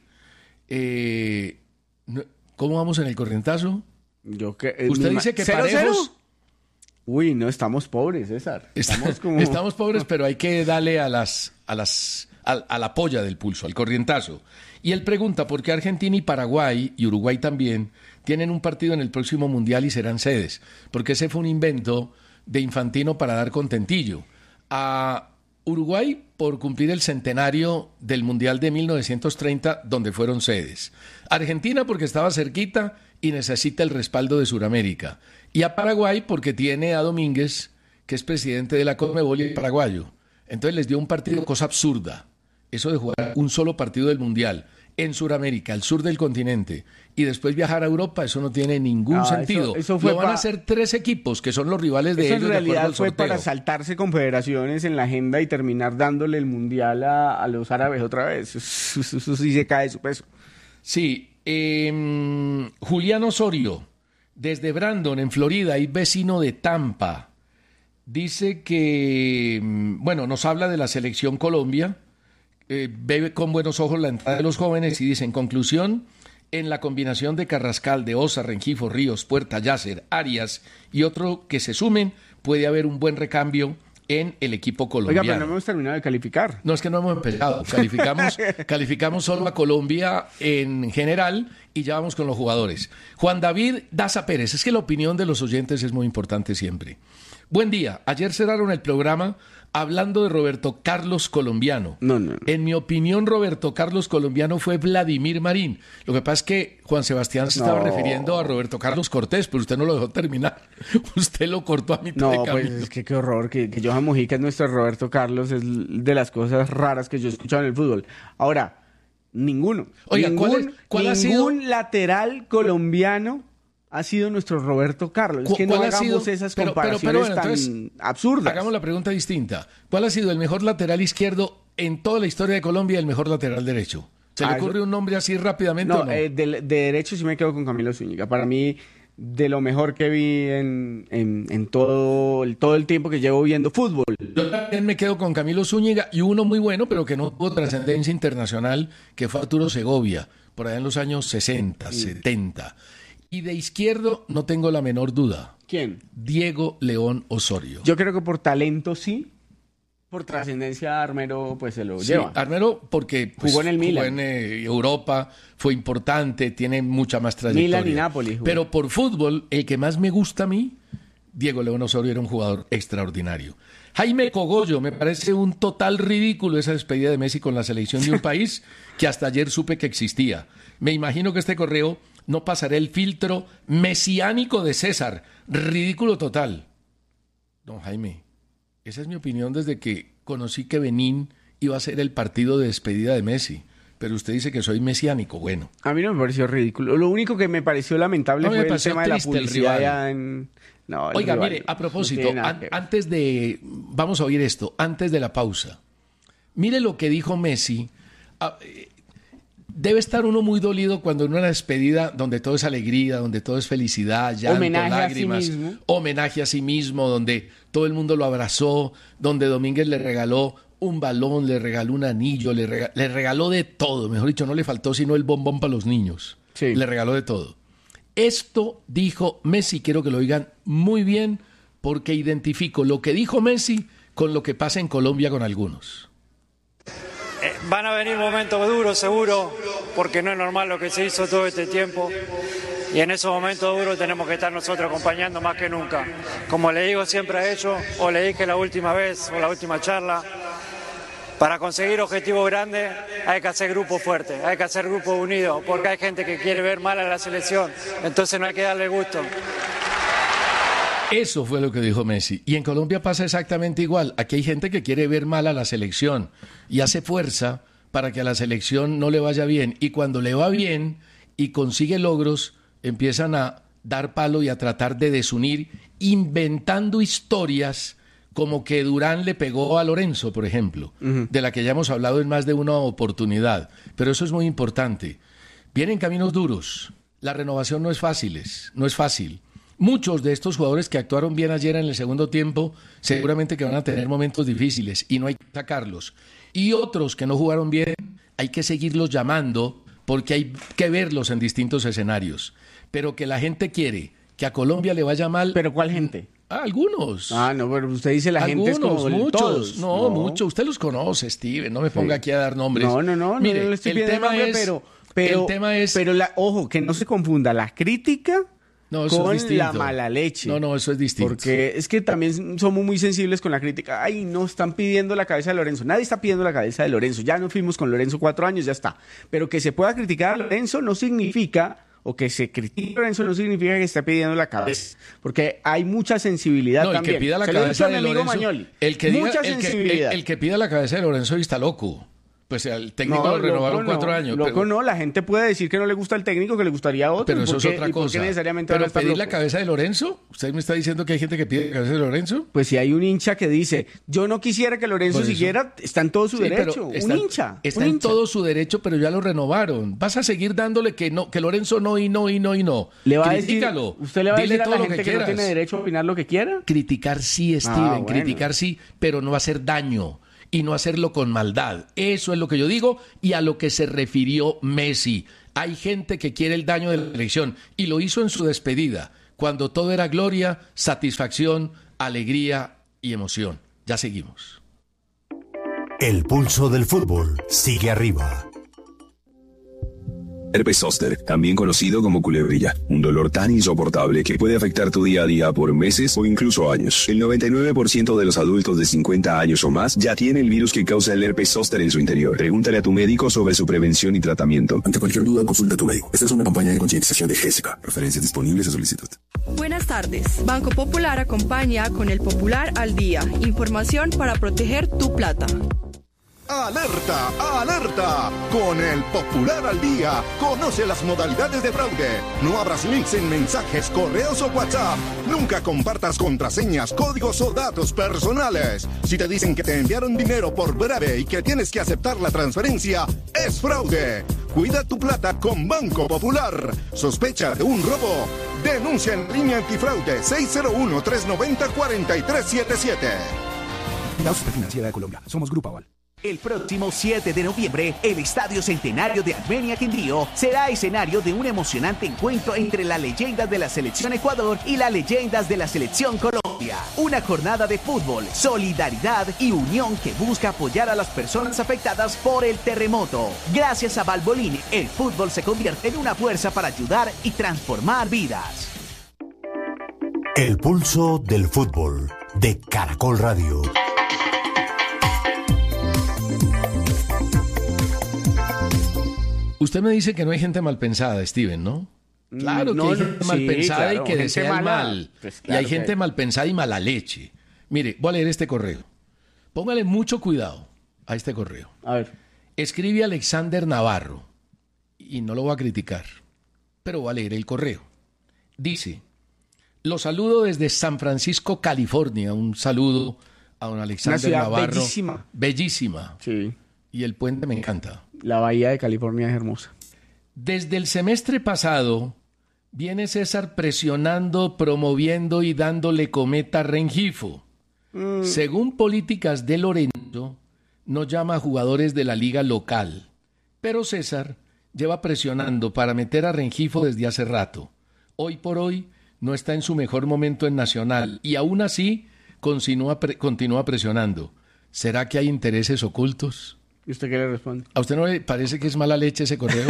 Eh, no- ¿Cómo vamos en el corrientazo? Yo que, eh, Usted mi ma- dice que ¿Cero, parejos... cero? Uy, no, estamos pobres, César. Estamos como... Estamos pobres, pero hay que darle a las, a las, a, a la polla del pulso, al corrientazo. Y él pregunta por qué Argentina y Paraguay, y Uruguay también, tienen un partido en el próximo Mundial y serán sedes. Porque ese fue un invento de Infantino para dar contentillo. A Uruguay por cumplir el centenario del Mundial de mil novecientos treinta, donde fueron sedes. Argentina porque estaba cerquita y necesita el respaldo de Sudamérica. Y a Paraguay porque tiene a Domínguez, que es presidente de la Conmebol y es paraguayo. Entonces les dio un partido, cosa absurda. Eso de jugar un solo partido del Mundial en Sudamérica, al sur del continente, y después viajar a Europa, eso no tiene ningún Ah, eso- sentido. eso fue Lo van pa- a hacer tres equipos, que son los rivales de Eso ellos en de acuerdo realidad al fue sorteo. para saltarse confederaciones en la agenda y terminar dándole el mundial a, a los árabes otra vez. Eso, eso- eso sí se cae de su peso. Sí, eh, Julián Osorio, desde Brandon, en Florida, y vecino de Tampa, dice que, mm, bueno, nos habla de la selección Colombia, eh, ve con buenos ojos la entrada de los jóvenes y dice, en conclusión, en la combinación de Carrascal, de Osa, Rengifo, Ríos, Puerta, Yasser, Arias y otro que se sumen, puede haber un buen recambio en el equipo Oiga, colombiano. pero no hemos terminado de calificar. No, es que no hemos empezado. Calificamos, calificamos solo a Colombia en general y ya vamos con los jugadores. Juan David Daza Pérez. Es que la opinión de los oyentes es muy importante siempre. Buen día. Ayer cerraron el programa hablando de Roberto Carlos Colombiano. No, no. En mi opinión, Roberto Carlos Colombiano fue Vladimir Marín. Lo que pasa es que Juan Sebastián se estaba No. refiriendo a Roberto Carlos Cortés, pero usted no lo dejó terminar. Usted lo cortó a mitad No, de pues camino. es que qué horror. Que, que Johan Mojica es nuestro Roberto Carlos. Es de las cosas raras que yo he escuchado en el fútbol. Ahora, ninguno. Oiga, ningún, ¿cuál es- cuál ha ningún lateral colombiano ha sido nuestro Roberto Carlos. Es ¿Cu- que no cuál ha hagamos sido? esas Pero- pero- comparaciones pero bueno, tan entonces, absurdas. Hagamos la pregunta distinta. ¿Cuál ha sido el mejor lateral izquierdo en toda la historia de Colombia y el mejor lateral derecho? ¿Se Ah, le eso- ocurre un nombre así rápidamente No, o no? eh, de, de derecho sí me quedo con Camilo Zúñiga. Para mí, de lo mejor que vi en, en, en todo, el, todo el tiempo que llevo viendo fútbol. Yo también me quedo con Camilo Zúñiga y uno muy bueno, pero que no tuvo trascendencia internacional, que fue Arturo Segovia, por allá en los años sesenta, setenta. Y de izquierdo no tengo la menor duda. ¿Quién? Diego León Osorio. Yo creo que por talento sí. Por trascendencia Armero pues se lo Sí, lleva. Armero porque pues, Jugó en el Milan. jugó en eh, Europa, fue importante, tiene mucha más trayectoria. Milan y Napoli jugó. Pero por fútbol, el que más me gusta a mí, Diego León Osorio era un jugador extraordinario. Jaime Cogollo, me parece un total ridículo esa despedida de Messi con la selección de un país que hasta ayer supe que existía. Me imagino que este correo no pasará el filtro mesiánico de César. Ridículo total. Don Jaime, esa es mi opinión desde que conocí que Benín iba a ser el partido de despedida de Messi. Pero usted dice que soy mesiánico. Bueno, A mí no me pareció ridículo. Lo único que me pareció lamentable No, me fue el pareció tema de la triste el publicidad rival. ya en... No, el oiga, rival mire, no- a propósito, no tiene nada an- que ver. antes de... Vamos a oír esto, antes de la pausa. Mire lo que dijo Messi. Ah, eh, Debe estar uno muy dolido cuando en una despedida donde todo es alegría, donde todo es felicidad, llanto, Homenaje a sí lágrimas, mismo. homenaje a sí mismo, donde todo el mundo lo abrazó, donde Domínguez le regaló un balón, le regaló un anillo, le, rega- le regaló de todo. Mejor dicho, no le faltó sino el bombón para los niños. Le regaló de todo. Esto dijo Messi, quiero que lo oigan muy bien, porque identifico lo que dijo Messi con lo que pasa en Colombia con algunos. Eh, van a venir momentos duros, seguro, porque no es normal lo que se hizo todo este tiempo. Y en esos momentos duros tenemos que estar nosotros acompañando más que nunca. Como le digo siempre a ellos, o le dije la última vez, o la última charla, para conseguir objetivos grandes hay que hacer grupos fuertes, hay que hacer grupos unidos, porque hay gente que quiere ver mal a la selección, entonces no hay que darle gusto. Eso fue lo que dijo Messi. Y en Colombia pasa exactamente igual. Aquí hay gente que quiere ver mal a la selección y hace fuerza para que a la selección no le vaya bien. Y cuando le va bien y consigue logros, empiezan a dar palo y a tratar de desunir, inventando historias como que Durán le pegó a Lorenzo, por ejemplo, uh-huh. de la que ya hemos hablado en más de una oportunidad. Pero eso es muy importante. Vienen caminos duros. La renovación no es fácil, no es fácil. Muchos de estos jugadores que actuaron bien ayer en el segundo tiempo seguramente que van a tener momentos difíciles y no hay que sacarlos. Y otros que no jugaron bien, hay que seguirlos llamando porque hay que verlos en distintos escenarios. Pero que la gente quiere que a Colombia le vaya mal. ¿Pero cuál gente? Ah, algunos. Ah, no, pero usted dice la algunos, gente es como muchos. Todos. No, no, muchos. Usted los conoce, Steven. No me ponga sí. aquí a dar nombres. No, no, no. Mire, no le estoy el tema nombre, es, pero, pero, el tema es... Pero, la, ojo, que no se confunda la crítica no, eso con es distinto. la mala leche. No, no, eso es distinto. Porque es que también somos muy sensibles con la crítica. Ay, no, están pidiendo la cabeza de Lorenzo. Nadie está pidiendo la cabeza de Lorenzo. Ya nos fuimos con Lorenzo cuatro años, ya está. Pero que se pueda criticar a Lorenzo no significa... o que se critique a Lorenzo no significa que esté pidiendo la cabeza, porque hay mucha sensibilidad no, también. El que pida la se cabeza de amigo Lorenzo, Mañoli. El que, diga, mucha el, que, sensibilidad. el, el que pida la cabeza de Lorenzo está loco. Pues el técnico no, lo renovaron loco, cuatro no, años. Loco pero, no, la gente puede decir que no le gusta el técnico, que le gustaría otro. Pero eso es otra ¿Y cosa. por qué necesariamente pero pedir pedir la cabeza de Lorenzo, ¿usted me está diciendo que hay gente que pide la cabeza de Lorenzo? Pues si hay un hincha que dice, yo no quisiera que Lorenzo siguiera, está en todo su sí, derecho. Está, un hincha. Está un en hincha. todo su derecho, pero ya lo renovaron. Vas a seguir dándole que no, que Lorenzo no y no y no y no. Le va Critícalo. A decir, ¿Usted le va a decir a la gente que, que no tiene derecho a opinar lo que quiera? Criticar sí, Steven, ah, bueno. criticar sí, pero no hacer daño. Y no hacerlo con maldad. Eso es lo que yo digo y a lo que se refirió Messi. Hay gente que quiere el daño de la elección y lo hizo en su despedida, cuando todo era gloria, satisfacción, alegría y emoción. Ya seguimos. El pulso del fútbol sigue arriba. Herpes zóster, también conocido como culebrilla, un dolor tan insoportable que puede afectar tu día a día por meses o incluso años. El noventa y nueve por ciento de los adultos de cincuenta años o más ya tiene el virus que causa el herpes zóster en su interior. Pregúntale a tu médico sobre su prevención y tratamiento. Ante cualquier duda, consulta a tu médico. Esta es una campaña de concientización de Gésica. Referencias disponibles a solicitud. Buenas tardes. Banco Popular acompaña con el Popular al Día. Información para proteger tu plata. ¡Alerta! ¡Alerta! Con el Popular al Día, conoce las modalidades de fraude. No abras links en mensajes, correos o WhatsApp. Nunca compartas contraseñas, códigos o datos personales. Si te dicen que te enviaron dinero por breve y que tienes que aceptar la transferencia, es fraude. Cuida tu plata con Banco Popular. ¿Sospecha de un robo? Denuncia en línea antifraude seis cero uno, tres nueve cero, cuatro tres siete siete. La Superfinanciera de Colombia. Somos Grupo Aval. El próximo siete de noviembre, el Estadio Centenario de Armenia Quindío será escenario de un emocionante encuentro entre las leyendas de la Selección Ecuador y las leyendas de la Selección Colombia. Una jornada de fútbol, solidaridad y unión que busca apoyar a las personas afectadas por el terremoto. Gracias a Valvoline, el fútbol se convierte en una fuerza para ayudar y transformar vidas. El pulso del fútbol de Caracol Radio. Usted me dice que no hay gente mal pensada, Steven, ¿no? Claro no, que hay gente sí, mal pensada claro, y que desea mala, el mal. pues y claro hay gente hay. mal pensada y mala leche. Mire, voy a leer este correo. Póngale mucho cuidado a este correo. A ver. Escribe Alexander Navarro. Y no lo voy a criticar, pero voy a leer el correo. Dice, lo saludo desde San Francisco, California. Un saludo a don Alexander Una ciudad Navarro. bellísima. Bellísima. Sí. Y el puente me encanta. La bahía de California es hermosa. Desde el semestre pasado viene César presionando, promoviendo y dándole cometa a Rengifo. Mm. Según políticas de Lorenzo, no llama a jugadores de la liga local. Pero César lleva presionando para meter a Rengifo desde hace rato. Hoy por hoy no está en su mejor momento en Nacional y aún así continúa, pre- continúa presionando. ¿Será que hay intereses ocultos? ¿Y usted qué le responde? ¿A usted no le parece que es mala leche ese correo?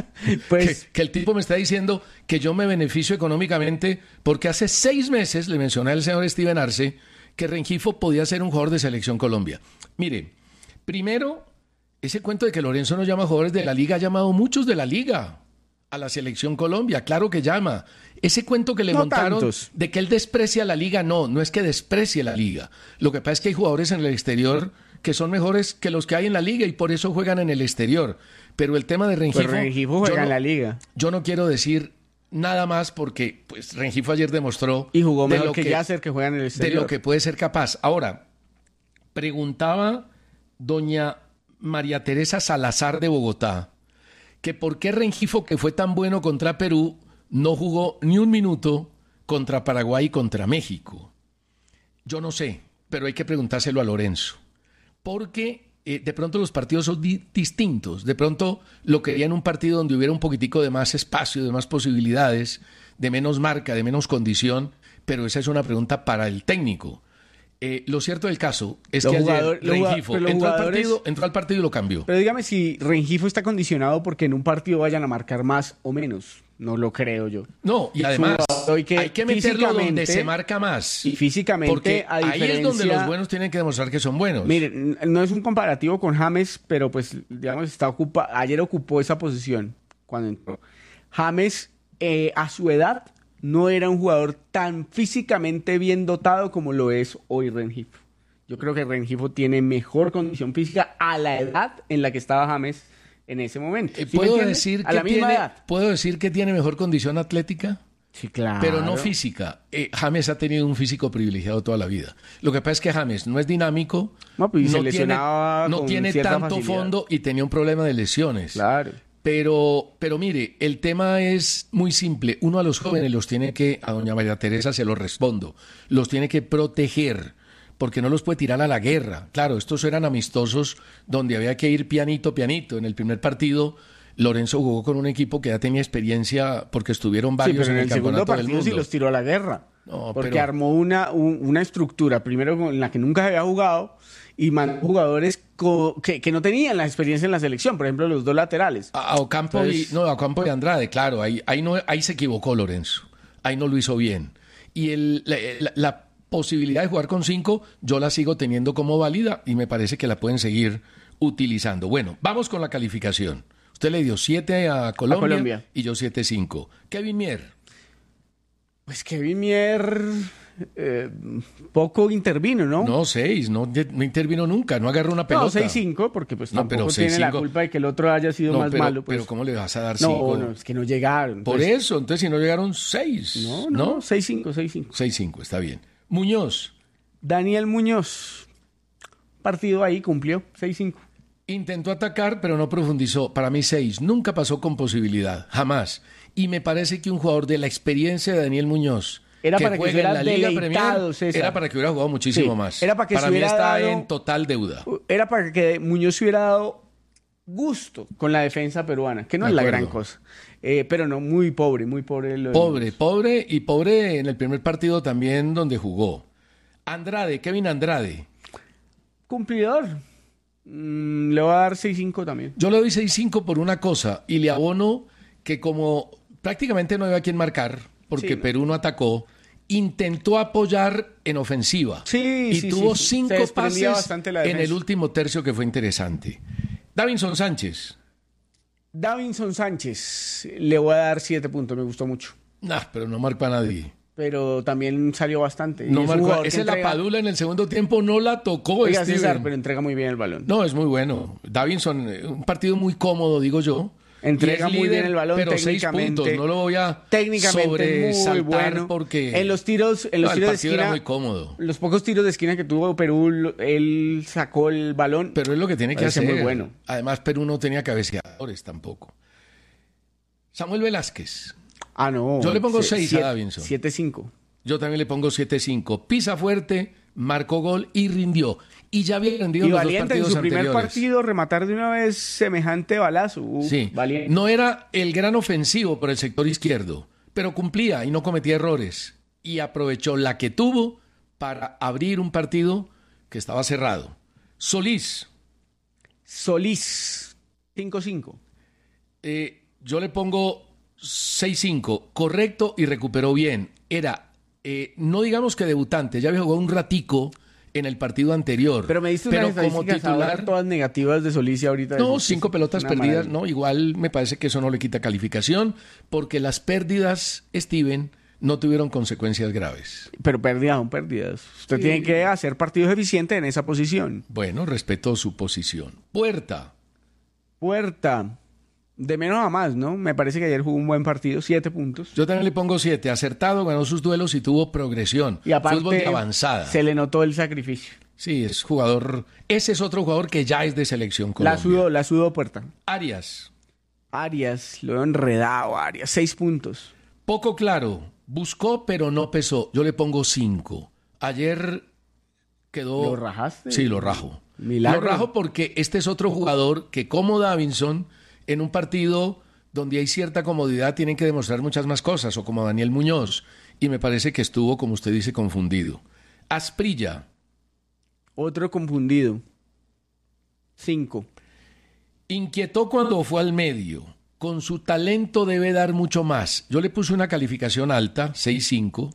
Pues que, que el tipo me está diciendo que yo me beneficio económicamente porque hace seis meses le mencioné al señor Steven Arce que Rengifo podía ser un jugador de Selección Colombia. Mire, primero, ese cuento de que Lorenzo no llama jugadores de la Liga, ha llamado muchos de la Liga a la Selección Colombia, claro que llama. Ese cuento que le No montaron tantos. de que él desprecia la Liga, no, no es que desprecie la Liga. Lo que pasa es que hay jugadores en el exterior que son mejores que los que hay en la Liga y por eso juegan en el exterior. Pero el tema de Rengifo... Pues Rengifo juega yo no- en la Liga. Yo no quiero decir nada más porque pues Rengifo ayer demostró... Y jugó de mejor lo que Yasser, que juega en el de exterior. lo que puede ser capaz. Ahora, preguntaba doña María Teresa Salazar de Bogotá que por qué Rengifo, que fue tan bueno contra Perú, no jugó ni un minuto contra Paraguay y contra México. Yo no sé, pero hay que preguntárselo a Lorenzo. Porque eh, de pronto los partidos son di- distintos. De pronto lo quería en un partido donde hubiera un poquitico de más espacio, de más posibilidades, de menos marca, de menos condición, pero esa es una pregunta para el técnico. Eh, lo cierto del caso es Los que jugador- ayer los jugad- Rengifo pero los entró, al jugadores- partido, entró al partido y lo cambió. Pero dígame si Rengifo está condicionado porque en un partido vayan a marcar más o menos. No lo creo yo. No, y Es un además jugador que hay que meterlo donde físicamente- se marca más. Y físicamente, Porque a ahí es donde diferencia- los buenos tienen que demostrar que son buenos. Mire, n- no es un comparativo con James, pero pues, digamos, está ocupa ayer ocupó esa posición cuando entró. James, eh, a su edad, no era un jugador tan físicamente bien dotado como lo es hoy Rengifo. Yo creo que Rengifo tiene mejor condición física a la edad en la que estaba James en ese momento. ¿Sí me ¿Puedo entiende? decir, a que la misma tiene, edad. ¿Puedo decir que tiene mejor condición atlética? Sí, claro. Pero no física. Eh, James ha tenido un físico privilegiado toda la vida. Lo que pasa es que James no es dinámico, No, pues, y se tiene, lesionaba no con tiene cierta tanto facilidad. fondo y tenía un problema de lesiones. Claro. Pero, pero mire, el tema es muy simple. Uno a los jóvenes los tiene que, a doña María Teresa se lo respondo, los tiene que proteger, porque no los puede tirar a la guerra. Claro, estos eran amistosos donde había que ir pianito, pianito. En el primer partido, Lorenzo jugó con un equipo que ya tenía experiencia porque estuvieron Sí, varios pero en en el, el segundo campeonato del partido mundo. sí los tiró a la guerra. No, porque pero- armó una, un- una estructura, primero con la que nunca había jugado, y mandó jugadores co- que, que no tenían la experiencia en la selección, por ejemplo, los dos laterales. A, a Ocampo Entonces- y, no, a Ocampo y Andrade, claro, ahí, ahí, no, ahí se equivocó Lorenzo. Ahí no lo hizo bien. Y el, la, la- la posibilidad de jugar con cinco, yo la sigo teniendo como válida y me parece que la pueden seguir utilizando. Bueno, vamos con la calificación. Usted le dio siete a Colombia, Colombia. y yo siete cinco. Kevin Mier. Pues Kevin Mier eh, poco intervino, ¿no? No, seis, no, no intervino nunca, no agarró una pelota. No, seis cinco, porque pues No, tampoco pero tiene la seis cinco. culpa de que el otro haya sido No, más pero, malo. Pues. pero ¿cómo le vas a dar No, cinco? no, es que no llegaron. Por Pues, eso, entonces si no llegaron seis. No, ¿no? no, seis cinco, seis cinco. seis cinco, está bien. Muñoz. Daniel Muñoz, partido ahí, cumplió, seis cinco. Intentó atacar, pero no profundizó. Para mí, seis. Nunca pasó con posibilidad. Jamás. Y me parece que un jugador de la experiencia de Daniel Muñoz, Era para que juega se hubiera en la Liga deleitado, Premier, César. era para que hubiera jugado muchísimo Sí, más. era para que se mí hubiera está dado- en total deuda. Era para que Muñoz se hubiera dado gusto con la defensa peruana, que no De es la acuerdo. gran cosa. Eh, pero no, muy pobre, muy pobre. Lo de Pobre, pobre y pobre en el primer partido también donde jugó. Andrade, Kevin Andrade. Cumplidor. Mm, le voy a dar seis cinco también. Yo le doy seis cinco por una cosa y le abono que como prácticamente no había quien marcar, porque Sí, no. Perú no atacó, intentó apoyar en ofensiva. Sí, y sí, tuvo sí, sí. cinco Se desprendía pases bastante la en defensa. el último tercio que fue interesante. Davinson Sánchez. Davinson Sánchez, le voy a dar siete puntos, me gustó mucho. Nah, pero no marcó a nadie. Pero también salió bastante. Y No es un marcó. jugador que Esa es la entrega- Padula en el segundo tiempo, no la tocó. Oiga, Steven. César, pero entrega muy bien el balón. No, es muy bueno. Davinson, eh, un partido muy cómodo, digo yo. Entrega Y es muy líder, bien el balón pero seis técnicamente. puntos. No lo voy a Técnicamente muy sobresaltar bueno. porque En los tiros, en los No, el tiros de partido era esquina, muy cómodo. los pocos tiros de esquina que tuvo Perú, lo- él sacó el balón. Pero es lo que tiene que Parece hacer. muy bueno. Además, Perú no tenía cabeceadores tampoco. Samuel Velázquez. Ah, no. Yo le pongo Se- seis siete- a Davinson. siete cinco. Yo también le pongo siete cinco. Pisa fuerte, marcó gol y rindió. Y ya había rendido Y en los dos valiente en partidos su primer anteriores. partido rematar de una vez semejante balazo. Uh, Sí. valiente. No era el gran ofensivo por el sector izquierdo, pero cumplía y no cometía errores. Y aprovechó la que tuvo para abrir un partido que estaba cerrado. Solís. Solís, cinco cinco. Eh, yo le pongo seis cinco. Correcto y recuperó bien. Era, eh, no digamos que debutante, ya había jugado un ratico en el partido anterior. Pero me diste unas estadísticas ahora todas negativas de Solís y ahorita... No, cinco pelotas perdidas, no, igual me parece que eso no le quita calificación, porque las pérdidas, Steven, no tuvieron consecuencias graves. Pero pérdidas son pérdidas. Usted sí. tiene que hacer partidos eficientes en esa posición. Bueno, respeto su posición. Puerta. Puerta. De menos a más, ¿no? Me parece que ayer jugó un buen partido, siete puntos. Yo también le pongo siete. Acertado, ganó sus duelos y tuvo progresión. Y aparte, fútbol de avanzada. Se le notó el sacrificio. Sí, es jugador... Ese es otro jugador que ya es de selección Colombia. La sudó, la sudó Puerta. Arias. Arias, lo he enredado, Arias. Seis puntos. Poco claro. Buscó, pero no pesó. Yo le pongo cinco. Ayer quedó... ¿Lo rajaste? Sí, lo rajo. Milagro. Lo rajo porque este es otro jugador que, como Davinson, en un partido donde hay cierta comodidad, tienen que demostrar muchas más cosas, o como Daniel Muñoz. Y me parece que estuvo, como usted dice, confundido. Asprilla. Otro confundido. Cinco. Inquietó cuando fue al medio. Con su talento debe dar mucho más. Yo le puse una calificación alta, seis cinco,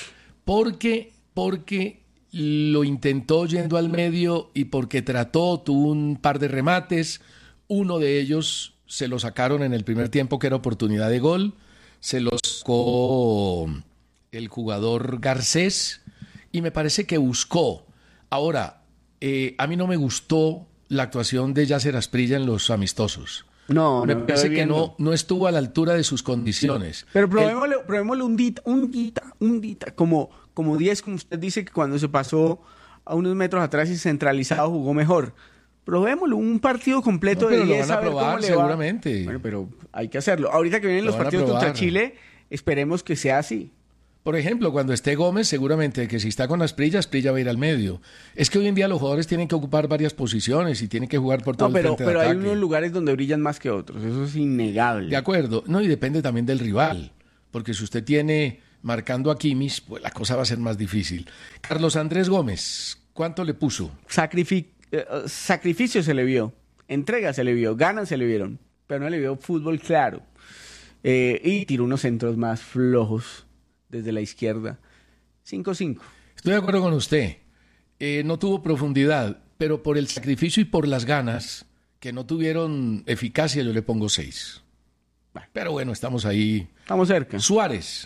porque, porque lo intentó yendo al medio y porque trató, tuvo un par de remates. Uno de ellos se lo sacaron en el primer tiempo, que era oportunidad de gol. Se lo sacó el jugador Garcés y me parece que buscó. Ahora, eh, a mí no me gustó la actuación de Yasser Asprilla en los amistosos. No, me no, parece que no, no estuvo a la altura de sus condiciones. Pero probémosle, el... probémosle un dita, un dita, un dita, como, como diez, como usted dice que cuando se pasó a unos metros atrás y centralizado jugó mejor. Probémoslo, un partido completo no, de diez, lo van a, a ver probar, cómo le seguramente. Va. Bueno, pero hay que hacerlo. Ahorita que vienen lo los partidos contra Chile, esperemos que sea así. Por ejemplo, cuando esté Gómez, seguramente que si está con Asprilla, Asprilla va a ir al medio. Es que hoy en día los jugadores tienen que ocupar varias posiciones y tienen que jugar por todo no, pero, el frente pero de hay ataque. unos lugares donde brillan más que otros, eso es innegable. De acuerdo, no, y depende también del rival, porque si usted tiene marcando a Kimmich, pues la cosa va a ser más difícil. Carlos Andrés Gómez, ¿cuánto le puso? Sacrific eh, sacrificio se le vio, entrega se le vio, ganas se le vieron, pero no le vio fútbol claro. Eh, y tiró unos centros más flojos desde la izquierda. cinco cinco. Estoy de acuerdo con usted. Eh, no tuvo profundidad, pero por el sacrificio y por las ganas, que no tuvieron eficacia, yo le pongo seis. Pero bueno, estamos ahí. Estamos cerca. Suárez.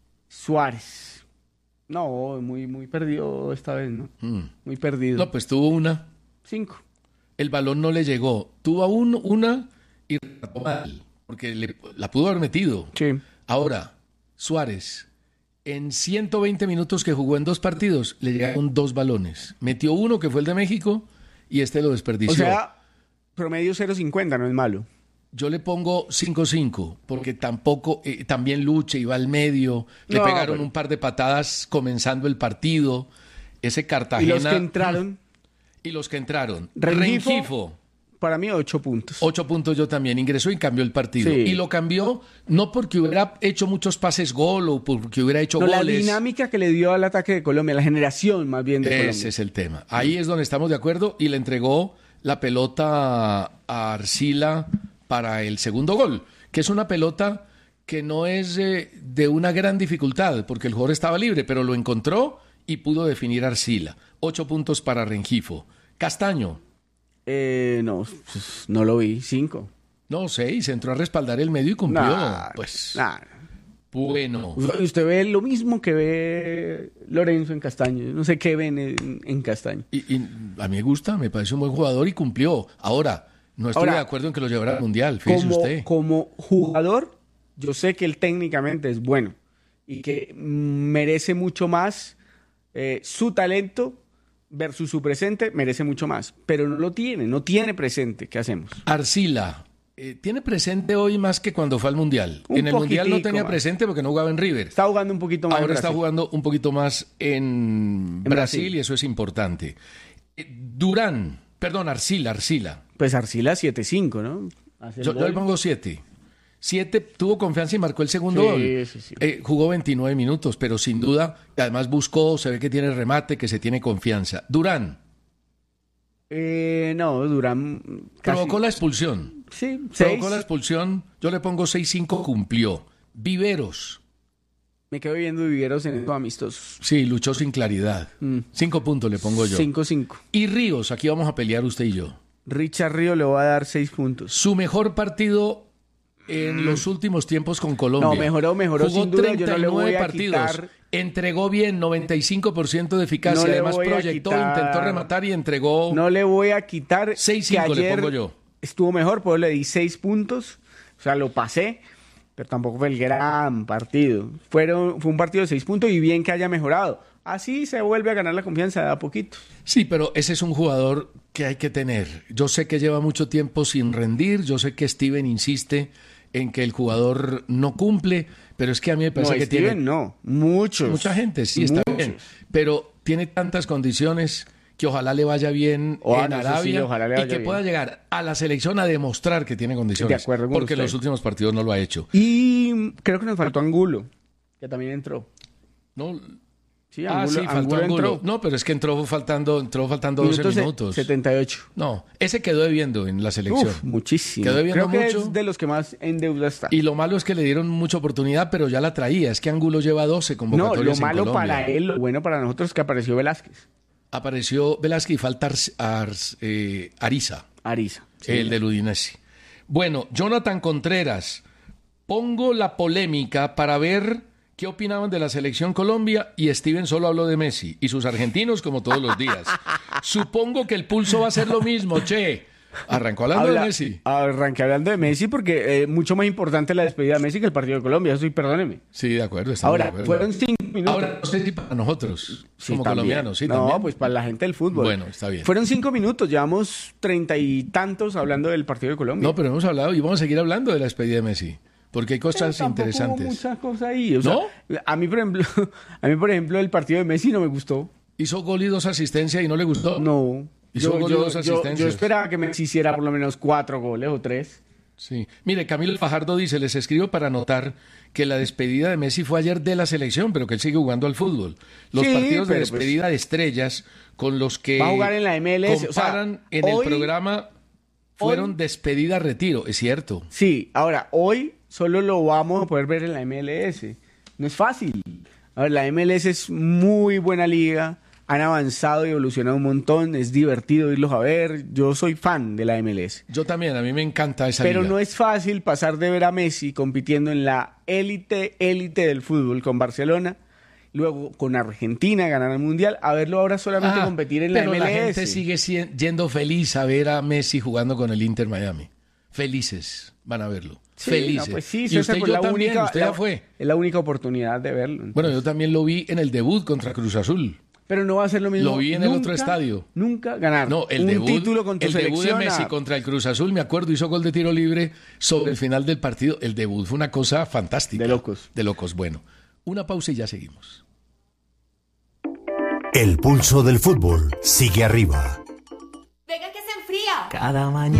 Suárez. No, muy, muy perdido esta vez, ¿no? Mm. Muy perdido. No, pues tuvo una. Cinco. El balón no le llegó. Tuvo un, una y remató mal, porque le, la pudo haber metido. Sí. Ahora, Suárez... En ciento veinte minutos que jugó en dos partidos, le llegaron dos balones. Metió uno, que fue el de México, y este lo desperdició. O sea, promedio cero cincuenta, no es malo. Yo le pongo cinco cinco, porque tampoco, eh, también lucha y va al medio. Le no, pegaron pero... un par de patadas comenzando el partido. Ese Cartagena... ¿Y los que entraron? Y los que entraron. Rengifo. Rengifo. Para mí, ocho puntos. Ocho puntos yo también. Ingresó y cambió el partido. Sí. Y lo cambió no porque hubiera hecho muchos pases gol o porque hubiera hecho no, goles. La dinámica que le dio al ataque de Colombia, la generación más bien de Ese Colombia. Ese es el tema. Ahí es donde estamos de acuerdo y le entregó la pelota a Arcila para el segundo gol, que es una pelota que no es eh, de una gran dificultad porque el jugador estaba libre, pero lo encontró y pudo definir Arcila. Ocho puntos para Rengifo. Castaño. Eh, no, pues, no lo vi. Cinco. No, seis. Entró a respaldar el medio y cumplió. Nah, pues nah. Bueno. Usted ve lo mismo que ve Lorenzo en Castaño. No sé qué ven en, en Castaño. Y, y a mí me gusta, me parece un buen jugador y cumplió. Ahora, no estoy Ahora, de acuerdo en que lo llevara al Mundial. Fíjese como, usted. Como jugador, yo sé que él técnicamente es bueno y que merece mucho más eh, su talento versus su presente, merece mucho más, pero no lo tiene, no tiene presente. ¿Qué hacemos? Arcila, eh, tiene presente hoy más que cuando fue al Mundial. Un en el Mundial no tenía más. presente porque no jugaba en River. Está jugando un poquito más Ahora en está Brasil. jugando un poquito más en, En Brasil, Brasil y eso es importante. Eh, Durán, perdón, Arcila, Arcila. Pues Arcila siete cinco, ¿no? Hace el Yo, yo gol. le pongo siete. Siete, tuvo confianza y marcó el segundo Sí, gol. sí, sí. Eh, jugó veintinueve minutos, pero sin duda, además buscó, se ve que tiene remate, que se tiene confianza. Durán. Eh, no, Durán casi... Provocó la expulsión. Sí, Provocó seis. la expulsión. Yo le pongo seis cinco, cumplió. Viveros. Me quedo viendo Viveros en estos amistosos. Sí, luchó sin claridad. Mm. Cinco puntos le pongo yo. cinco cinco. Y Ríos, aquí vamos a pelear usted y yo. Richard Río le va a dar seis puntos. Su mejor partido en los últimos tiempos con Colombia. No, mejoró, mejoró Jugó sin duda. Yo no le voy a partidos. quitar... Entregó bien, noventa y cinco por ciento de eficacia. No le Además voy a proyectó, quitar- intentó rematar y entregó. No le voy a quitar seis que cinco le ayer pongo yo. estuvo mejor, pues le di seis puntos. O sea, lo pasé, pero tampoco fue el gran partido. Fueron, fue un partido de seis puntos y bien que haya mejorado. Así se vuelve a ganar la confianza de a poquito. Sí, pero ese es un jugador que hay que tener. Yo sé que lleva mucho tiempo sin rendir. Yo sé que Steven insiste en que el jugador no cumple, pero es que a mí me parece No, que Steven tiene... no, muchos. Mucha gente, sí, está Muchos. bien. Pero tiene tantas condiciones que ojalá le vaya bien Oh, en no, eso sí, Arabia ojalá le y vaya que bien. pueda llegar a la selección a demostrar que tiene condiciones. De acuerdo con porque en usted. los últimos partidos no lo ha hecho. Y creo que nos faltó Angulo, que también entró. No, Sí, ah, Angulo, sí, faltó Angulo Angulo. entró. No, pero es que entró faltando, entró faltando doce Minutos se- minutos. setenta y ocho. No, ese quedó debiendo en la selección. Uf, muchísimo. Quedó debiendo Creo que mucho. es de los que más en deuda está. Y lo malo es que le dieron mucha oportunidad, pero ya la traía. Es que Angulo lleva doce No, convocatorias lo en malo Colombia. para él, lo bueno para nosotros es que apareció Velázquez. Apareció Velázquez y falta Ars- Ars- eh, Ariza. Ariza. sí. El del Udinese. Bueno, Jonathan Contreras, pongo la polémica para ver qué opinaban de la selección Colombia y Steven solo habló de Messi y sus argentinos como todos los días. Supongo que el pulso va a ser lo mismo, che. Arrancó hablando Habla- de Messi. Arranqué hablando de Messi porque eh, mucho más importante la despedida de Messi que el partido de Colombia. Eso sí, perdóneme. Sí, de acuerdo. estamos Ahora, de acuerdo. fueron cinco minutos. Ahora, no sé si para nosotros, Sí, como también. colombianos, sí, no, también. pues para la gente del fútbol. Bueno, está bien. Fueron cinco minutos, llevamos treinta y tantos hablando del partido de Colombia. No, pero hemos hablado y vamos a seguir hablando de la despedida de Messi, porque hay cosas Tampoco hubo interesantes. muchas cosas ahí. O sea, ¿No? a mí, por ejemplo, a mí, por ejemplo, el partido de Messi no me gustó. Hizo gol y dos asistencias y no le gustó. No. Hizo Yo, gol y yo, dos yo, asistencias. yo esperaba que Messi hiciera por lo menos cuatro goles o tres. Sí. Mire, Camilo Fajardo dice, les escribo para anotar que la despedida de Messi fue ayer de la selección, pero que él sigue jugando al fútbol. Los Sí, partidos de pero pues- despedida de estrellas con los que Va a jugar en la M L S, o sea, comparan en hoy- el programa fueron hoy- despedida-retiro, es cierto. Sí, ahora, hoy solo lo vamos a poder ver en la M L S. No es fácil. A ver, la M L S es muy buena liga. Han avanzado y evolucionado un montón. Es divertido irlos a ver. Yo soy fan de la M L S. Yo también, a mí me encanta esa Pero liga. no es fácil pasar de ver a Messi compitiendo en la élite, élite del fútbol con Barcelona, luego con Argentina ganar el Mundial, a verlo ahora solamente Ah, competir en la pero M L S. la gente sigue sien- yendo feliz a ver a Messi jugando con el Inter Miami. Felices van a verlo. Sí, Felices. no, pues sí, y César, usted y pues yo la también, única- usted la- ya fue. Es la única oportunidad de verlo. Bueno, yo también lo vi en el debut contra Cruz Azul. Pero no va a ser lo mismo. Lo vi en el nunca, otro estadio. Nunca ganar No, el un debut, título con tu el debut de selección. Messi a- contra el Cruz Azul, me acuerdo, hizo gol de tiro libre sobre el final del partido. El debut fue una cosa fantástica. De locos. De locos. Bueno, una pausa y ya seguimos. El pulso del fútbol sigue arriba. Venga que se enfría. Cada mañana.